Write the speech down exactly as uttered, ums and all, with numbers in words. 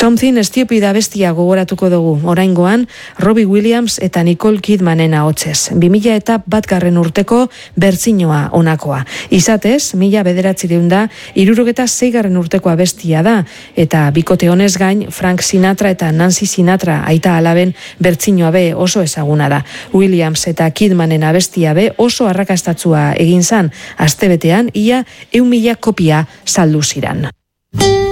Something Stupid abestia gogoratuko dugu. Oraingoan Robbie Williams eta Nicole Kidmanen ahotsez. bi mila eta batgarren urteko bertsinoa honakoa. Izatez, mila bederatziehun eta hirurogeta seigarren urteko abestia da, eta bikote honez gain Frank Sinatra eta Nancy Sinatra aita alaben bertsinoa be oso ezaguna da. Williams eta Kidmanen abestia be oso arrakastatsua egin zan, astebetean ia ehun mila kopia saldu ziran.